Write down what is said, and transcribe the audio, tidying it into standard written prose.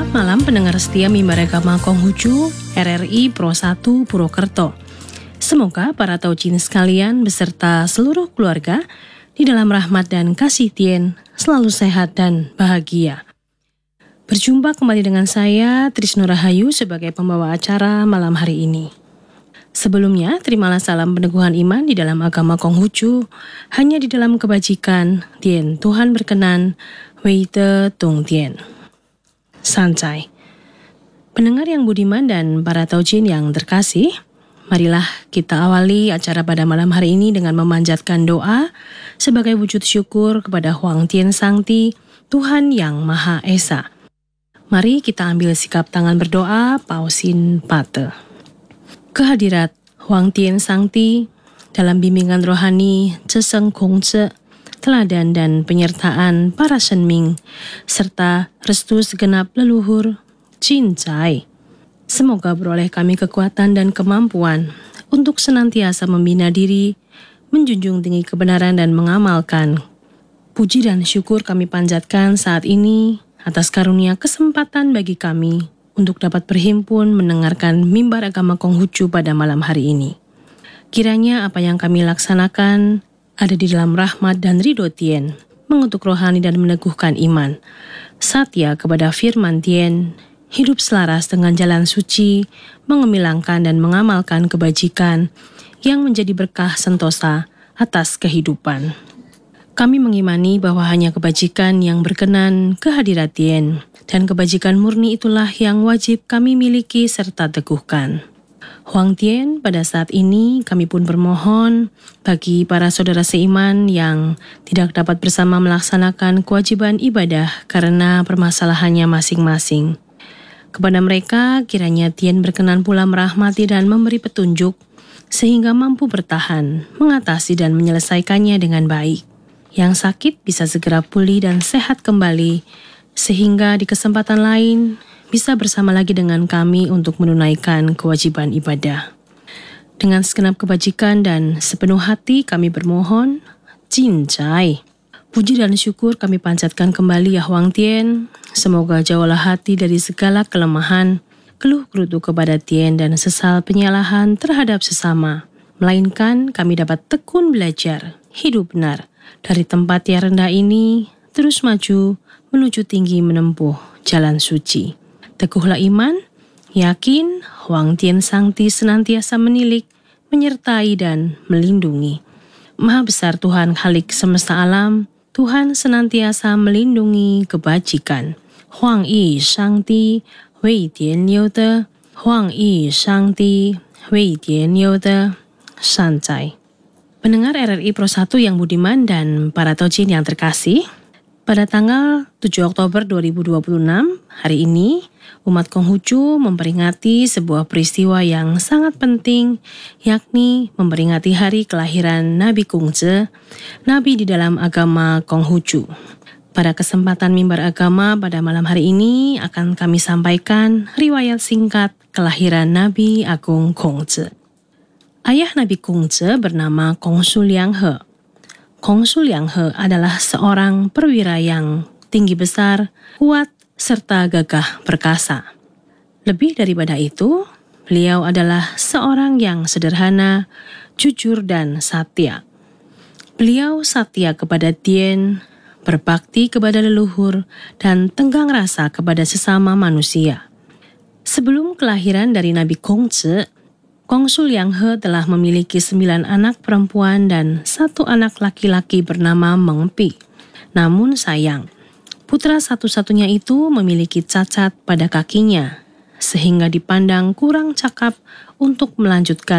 Selamat malam pendengar setia Mimbar Agama Konghucu RRI Pro 1 Purwokerto. Semoga para taucin sekalian beserta seluruh keluarga di dalam rahmat dan kasih Tien selalu sehat dan bahagia. Berjumpa kembali dengan saya Trisno Rahayu sebagai pembawa acara malam hari ini. Sebelumnya, terimalah salam peneguhan iman di dalam agama Konghucu, hanya di dalam kebajikan, Tien Tuhan berkenan, Wei Te Tung Tien. Sancai. Pendengar yang budiman dan para taucin yang terkasih, marilah kita awali acara pada malam hari ini dengan memanjatkan doa sebagai wujud syukur kepada Huang Tien Sangti, Tuhan yang Maha Esa. Mari kita ambil sikap tangan berdoa, Pausin Pate. Kehadirat Huang Tien Sangti dalam bimbingan rohani Ceseng Kongce, teladan dan penyertaan para senming, serta restu segenap leluhur, cincai. Semoga beroleh kami kekuatan dan kemampuan untuk senantiasa membina diri, menjunjung tinggi kebenaran dan mengamalkan. Puji dan syukur kami panjatkan saat ini atas karunia kesempatan bagi kami untuk dapat berhimpun mendengarkan Mimbar Agama Konghucu pada malam hari ini. Kiranya apa yang kami laksanakan ada di dalam rahmat dan ridho Tien, mengutuk rohani dan meneguhkan iman, satya kepada firman Tien, hidup selaras dengan jalan suci, mengemilangkan dan mengamalkan kebajikan yang menjadi berkah sentosa atas kehidupan. Kami mengimani bahwa hanya kebajikan yang berkenan kehadirat Tien, dan kebajikan murni itulah yang wajib kami miliki serta teguhkan. Huang Tien, pada saat ini kami pun bermohon bagi para saudara seiman yang tidak dapat bersama melaksanakan kewajiban ibadah karena permasalahannya masing-masing. Kepada mereka, kiranya Tien berkenan pula merahmati dan memberi petunjuk sehingga mampu bertahan, mengatasi dan menyelesaikannya dengan baik. Yang sakit bisa segera pulih dan sehat kembali, sehingga di kesempatan lain bisa bersama lagi dengan kami untuk menunaikan kewajiban ibadah. Dengan segenap kebajikan dan sepenuh hati kami bermohon, cincai. Puji dan syukur kami panjatkan kembali ya Huang Tien. Semoga jauhlah hati dari segala kelemahan, keluh kerutu kepada Tien dan sesal penyalahan terhadap sesama. Melainkan kami dapat tekun belajar, hidup benar. Dari tempat yang rendah ini, terus maju menuju tinggi menempuh jalan suci. Teguhlah iman, yakin Huang Tien Sangti senantiasa menilik, menyertai dan melindungi. Maha besar Tuhan Khalik semesta alam, Tuhan senantiasa melindungi kebajikan. Huang Yi Sangti, Wei Tian Liu De, Huang Yi Sangti, Wei Tian Liu De, Sancai. Pendengar RRI Pro 1 yang budiman dan para taucin yang terkasih, pada tanggal 7 Oktober 2026, hari ini, umat Konghucu memperingati sebuah peristiwa yang sangat penting, yakni memperingati hari kelahiran Nabi Kongce, Nabi di dalam agama Konghucu. Pada kesempatan Mimbar Agama pada malam hari ini akan kami sampaikan riwayat singkat kelahiran Nabi Agung Kongce. Ayah Nabi Kongce bernama Kongsu Liang He. Kongsu Liang He adalah seorang perwira yang tinggi besar, kuat, serta gagah perkasa. Lebih daripada itu, beliau adalah seorang yang sederhana, jujur dan satya. Beliau satya kepada Tien, berbakti kepada leluhur, dan tenggang rasa kepada sesama manusia. Sebelum kelahiran dari Nabi Kongce, Kongsu Liang He telah memiliki 9 anak perempuan dan 1 anak laki-laki bernama Meng Pi. Namun sayang, putra satu-satunya itu memiliki cacat pada kakinya, sehingga dipandang kurang cakap untuk melanjutkan